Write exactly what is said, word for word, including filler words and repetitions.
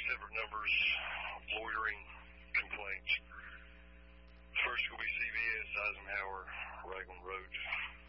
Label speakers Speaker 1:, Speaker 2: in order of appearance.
Speaker 1: separate numbers, loitering complaints. First will be C V S, Eisenhower, Ragland Road.